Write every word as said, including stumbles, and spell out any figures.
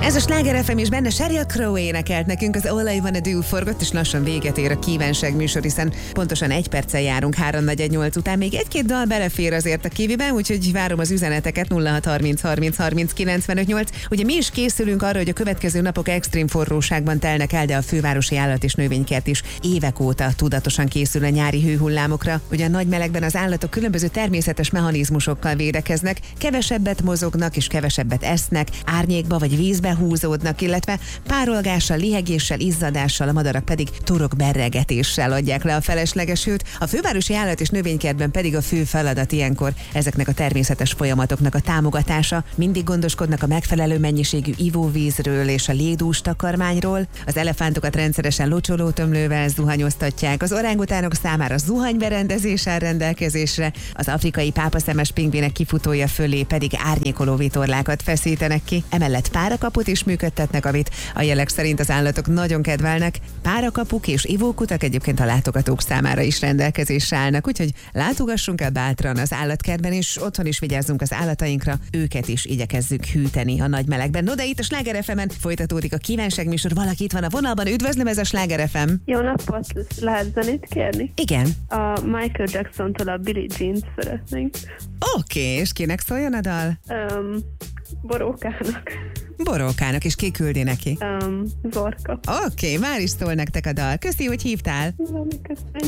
Ez a Sláger ef em, és benne Sheryl Crow énekelt nekünk, az All I Wanna Do forgott, és lassan véget ér a kívánság műsor, hiszen pontosan egy perccel járunk három negyven nyolc után. Még egy-két dal belefér azért a kiviben, úgyhogy várom az üzeneteket nulla hat harminc harminc harminc kilencvenöt nyolc. Ugye mi is készülünk arra, hogy a következő napok extrém forróságban telnek el, de a fővárosi állat- és növénykert is évek óta tudatosan készül a nyári hőhullámokra. Ugye a nagy melegben az állatok különböző természetes mechanizmusokkal védekeznek, kevesebbet mozognak és kevesebbet esznek, árnyékba vagy vízbe húzódnak, illetve párolgással, lihegéssel, izzadással, a madarak pedig torok berregetéssel adják le a felesleges hőt. A fővárosi állat- és növénykertben pedig a fő feladat ilyenkor ezeknek a természetes folyamatoknak a támogatása. Mindig gondoskodnak a megfelelő mennyiségű ivóvízről és a lédús takarmányról. Az elefántokat rendszeresen locsolótömlővel zuhanyoztatják. Az orángutánok számára zuhanyberendezés áll rendelkezésre. Az afrikai pápaszemes pingvinek kifutója fölé pedig árnyékoló vitorlákat feszítenek ki. Emellett párakaput is működtetnek, amit a jelek szerint az állatok nagyon kedvelnek. Párakapuk és ivókutak egyébként a látogatók számára is rendelkezésre állnak, úgyhogy látogassunk el bátran az állatkertben, és otthon is vigyázzunk az állatainkra, őket is igyekezzük hűteni a nagy melegben. No, de itt a Sláger ef emen folytatódik a kívánságműsor. Valaki itt van a vonalban, üdvözlöm, ez a Sláger ef em. Jó napot, lehet zenét kérni? Igen. A Michael Jacksontól a Billie Jean-t szeretnénk. Oké, okay, és kinek szóljon a dal? Um, Borókának. Borókának, és ki küldi neki? Um, Zorka. Oké, okay, már is szól nektek a dal. Köszi, hogy hívtál. Köszönöm.